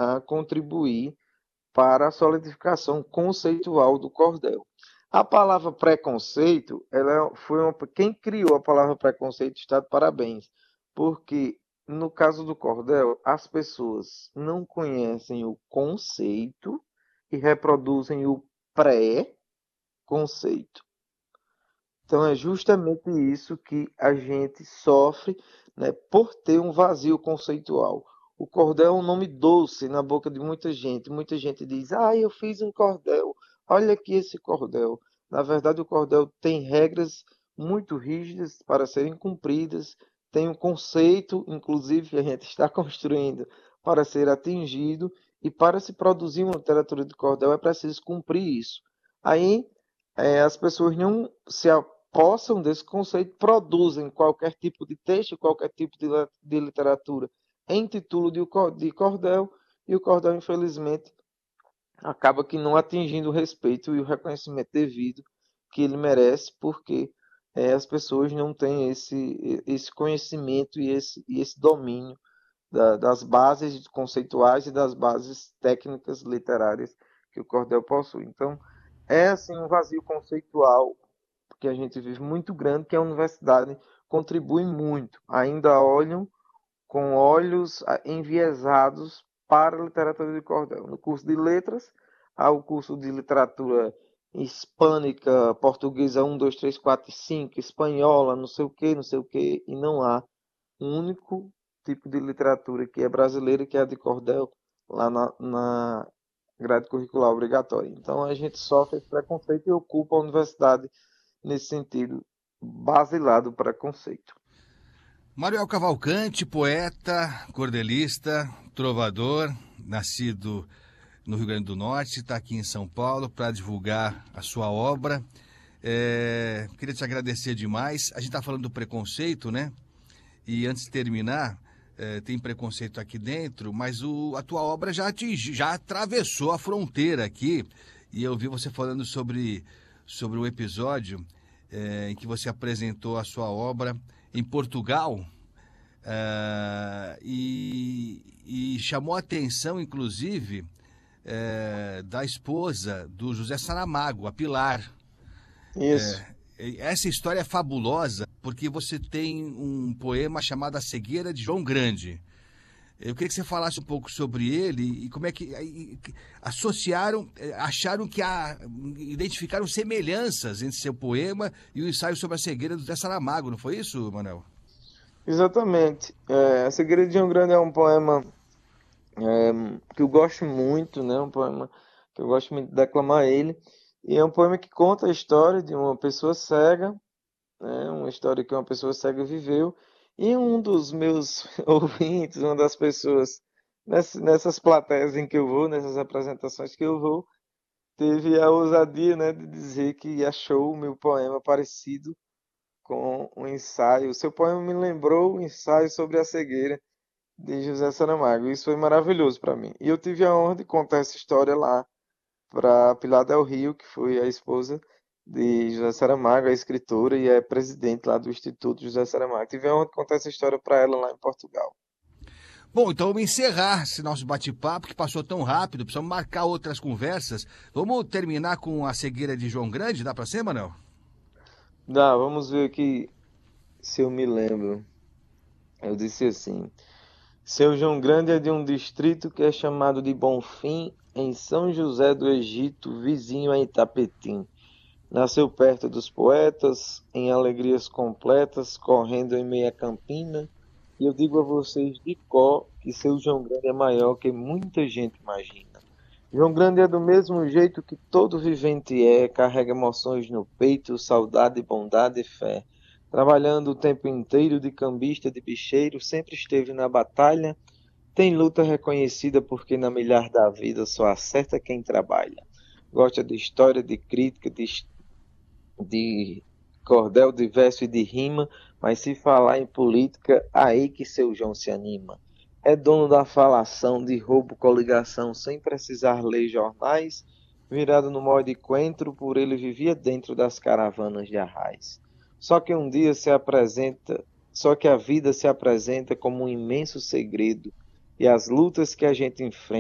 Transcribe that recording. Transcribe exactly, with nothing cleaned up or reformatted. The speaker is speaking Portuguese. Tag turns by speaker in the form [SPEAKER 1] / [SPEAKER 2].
[SPEAKER 1] a contribuir para a solidificação conceitual do cordel. A palavra preconceito, ela foi uma, quem criou a palavra preconceito está de parabéns, porque no caso do cordel, as pessoas não conhecem o conceito e reproduzem o pré-conceito. Então é justamente isso que a gente sofre, né, por ter um vazio conceitual. O cordel é um nome doce na boca de muita gente. Muita gente diz: "Ah, eu fiz um cordel. Olha aqui esse cordel." Na verdade, o cordel tem regras muito rígidas para serem cumpridas, tem um conceito, inclusive, que a gente está construindo para ser atingido, e para se produzir uma literatura de cordel é preciso cumprir isso. Aí, eh, as pessoas não se possam desse conceito, produzem qualquer tipo de texto, qualquer tipo de, de literatura em título de, de cordel, e o cordel, infelizmente, acaba que não atingindo o respeito e o reconhecimento devido que ele merece, porque é, as pessoas não têm esse, esse conhecimento e esse, e esse domínio da, das bases conceituais e das bases técnicas literárias que o cordel possui. Então, é assim um vazio conceitual que a gente vive muito grande, que a universidade contribui muito. Ainda olham com olhos enviesados para a literatura de cordel. No curso de letras, há o curso de literatura hispânica, portuguesa um, dois, três, quatro e cinco, espanhola, não sei o que, não sei o que, e não há um único tipo de literatura que é brasileira, que é a de cordel, lá na, na grade curricular obrigatória. Então a gente sofre esse preconceito e ocupa a universidade nesse sentido, basilado do preconceito.
[SPEAKER 2] Manuel Cavalcante, poeta, cordelista, trovador, nascido no Rio Grande do Norte, está aqui em São Paulo para divulgar a sua obra. É, queria te agradecer demais. A gente está falando do preconceito, né? E antes de terminar, é, tem preconceito aqui dentro, mas o, a tua obra já, atingi, já atravessou a fronteira aqui. E eu vi você falando sobre, sobre o episódio é, em que você apresentou a sua obra em Portugal, uh, e, e chamou a atenção, inclusive, uh, da esposa do José Saramago, a Pilar.
[SPEAKER 1] Isso.
[SPEAKER 2] Uh, essa história é fabulosa porque você tem um poema chamado A Cegueira de João Grande. Eu queria que você falasse um pouco sobre ele e como é que associaram, acharam que há, identificaram semelhanças entre seu poema e o ensaio sobre a cegueira do José Saramago, não foi isso, Manuel?
[SPEAKER 1] Exatamente. É, A Cegueira de João Grande é um poema é, que eu gosto muito, né? Um poema que eu gosto muito de declamar ele. E é um poema que conta a história de uma pessoa cega, né? Uma história que uma pessoa cega viveu. E um dos meus ouvintes, uma das pessoas nessas, nessas plateias em que eu vou, nessas apresentações que eu vou, teve a ousadia, né, de dizer que achou o meu poema parecido com um ensaio. O seu poema me lembrou o ensaio sobre a cegueira de José Saramago. Isso foi maravilhoso para mim. E eu tive a honra de contar essa história lá para Pilar del Rio, que foi a esposa de José Saramago, a escritora e é presidente lá do Instituto José Saramago. Tive a honra de contar essa história para ela lá em Portugal.
[SPEAKER 2] Bom, então vamos encerrar esse nosso bate-papo que passou tão rápido. Precisamos marcar outras conversas. Vamos terminar com a cegueira de João Grande? Dá para ser, Manuel?
[SPEAKER 1] Dá, vamos ver aqui se eu me lembro. Eu disse assim: Seu João Grande é de um distrito que é chamado de Bonfim, em São José do Egito, vizinho a Itapetim. Nasceu perto dos poetas, em alegrias completas, correndo em meia campina. E eu digo a vocês de cor que seu João Grande é maior que muita gente imagina. João Grande é do mesmo jeito que todo vivente é, carrega emoções no peito, saudade, bondade e fé. Trabalhando o tempo inteiro de cambista, de bicheiro, sempre esteve na batalha. Tem luta reconhecida porque na milhar da vida só acerta quem trabalha. Gosta de história, de crítica, de, de cordel, de verso e de rima, mas se falar em política, aí que seu João se anima. É dono da falação, de roubo, coligação, sem precisar ler jornais, virado no molde coentro, por ele vivia dentro das caravanas de arraiz. Só que um dia se apresenta, só que a vida se apresenta como um imenso segredo, e as lutas que a gente enfrenta